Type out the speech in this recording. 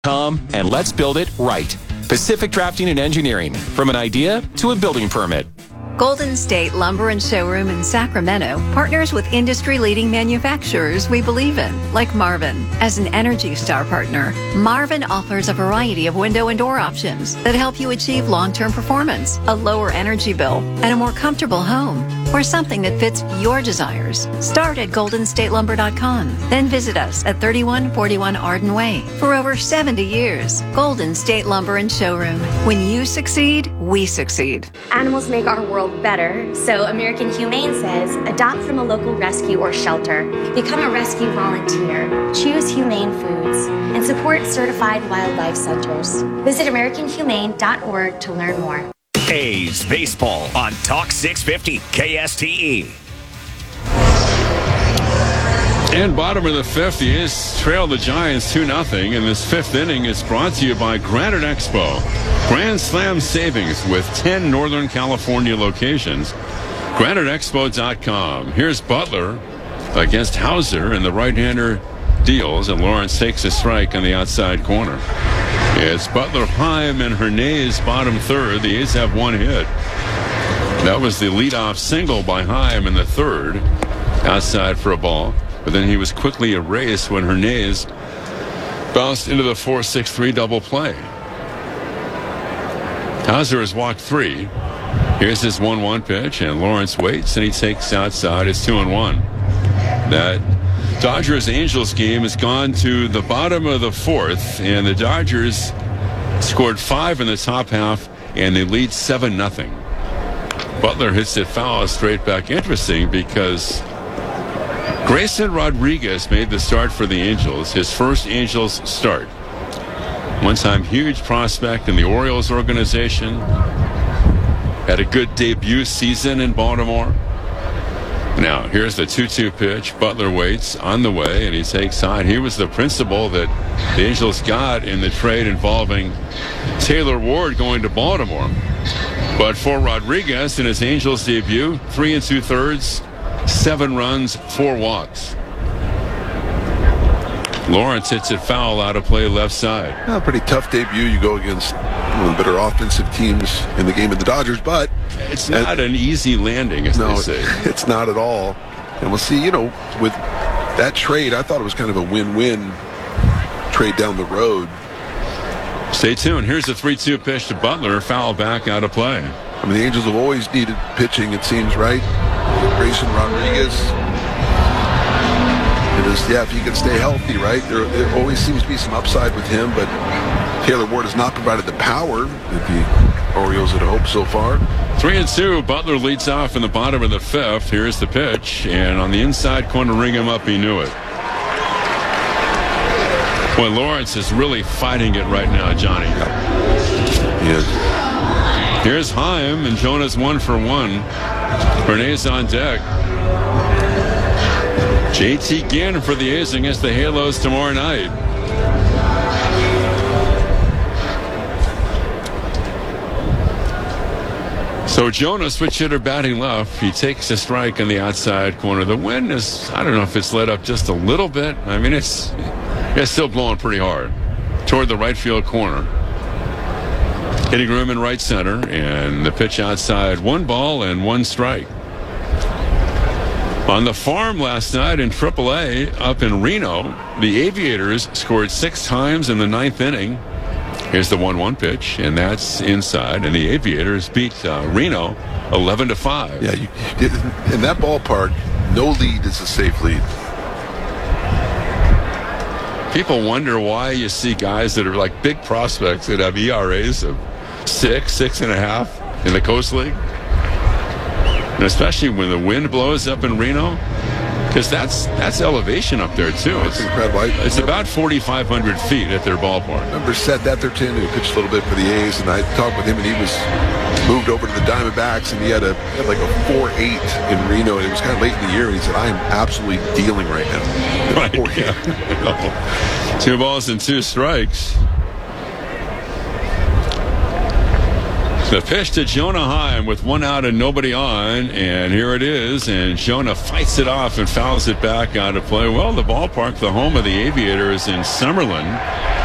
And let's build it right. Pacific Drafting and Engineering. From an idea to a building permit. Golden State Lumber and Showroom in Sacramento partners with industry-leading manufacturers we believe in, like Marvin. As an Energy Star partner, Marvin offers a variety of window and door options that help you achieve long-term performance, a lower energy bill, and a more comfortable home, or something that fits your desires. Start at goldenstatelumber.com, then visit us at 3141 Arden Way. For over 70 years, Golden State Lumber and Showroom. When you succeed, we succeed. Animals make our world better, so American Humane says, adopt from a local rescue or shelter, become a rescue volunteer, choose humane foods, and support certified wildlife centers. Visit AmericanHumane.org to learn more. A's baseball on Talk 650 KSTE. And bottom of the fifth, the A's trail the Giants 2-0. And this fifth inning is brought to you by Granite Expo. Grand Slam savings with 10 Northern California locations. GraniteExpo.com. Here's Butler against Hauser, and the right-hander deals, and Lawrence takes a strike on the outside corner. It's Butler, Heim, and Hernandez bottom third. The A's have one hit. That was the leadoff single by Heim in the third, outside for a ball. But then he was quickly erased when Hernandez bounced into the 4-6-3 double play. Hauser has walked 3. Here's his 1-1 pitch, and Lawrence waits, and he takes outside. It's 2-1. That Dodgers-Angels game has gone to the bottom of the fourth, and the Dodgers scored 5 in the top half, and they lead 7-0. Butler hits it foul straight back. Interesting because Grayson Rodriguez made the start for the Angels, his first Angels start. One-time huge prospect in the Orioles organization. Had a good debut season in Baltimore. Now, here's the 2-2 pitch. Butler waits on the way, and he takes high. He was the principal that the Angels got in the trade involving Taylor Ward going to Baltimore. But for Rodriguez in his Angels debut, 3 2/3, 7 runs, 4 walks. Lawrence hits it foul out of play left side. A pretty tough debut. You go against one of the better offensive teams in the game of the Dodgers, but it's not an easy landing, as they say. It's not at all. And we'll see, with that trade, I thought it was kind of a win-win trade down the road. Stay tuned. Here's the 3-2 pitch to Butler. Foul back out of play. I mean, the Angels have always needed pitching, it seems, right? Grayson Rodriguez. If he can stay healthy, right? There always seems to be some upside with him, but Taylor Ward has not provided the power that the Orioles had hoped so far. 3-2. Butler leads off in the bottom of the fifth. Here's the pitch, and on the inside corner, ring him up. He knew it. Boy, Lawrence is really fighting it right now, Johnny. Yes. Here's Heim, and Jonas 1 for 1. Hernandez on deck. JT Ginn for the A's against the Halos tomorrow night. So Jonas, switch hitter batting left. He takes a strike on the outside corner. The wind is, I don't know if it's let up just a little bit. I mean, it's still blowing pretty hard toward the right field corner. Hitting room in right center, and the pitch outside. 1 ball and 1 strike. On the farm last night in AAA up in Reno, the Aviators scored 6 times in the 9th inning. Here's the 1-1 pitch, and that's inside. And the Aviators beat Reno 11-5. Yeah, in that ballpark, no lead is a safe lead. People wonder why you see guys that are like big prospects that have ERAs of 6.5 in the Coast League. And especially when the wind blows up in Reno, because that's elevation up there too. It's incredible. It's about 4,500 feet at their ballpark. Remember, said that there too. He pitched a little bit for the A's, and I talked with him, and he was moved over to the Diamondbacks, and he had like a 4.8 in Reno, and it was kind of late in the year, and he said, "I am absolutely dealing right now." Right. Yeah. 2 balls and 2 strikes. The pitch to Jonah Heim with 1 out and nobody on, and here it is, and Jonah fights it off and fouls it back out of play. Well, the ballpark, the home of the Aviators in Summerlin,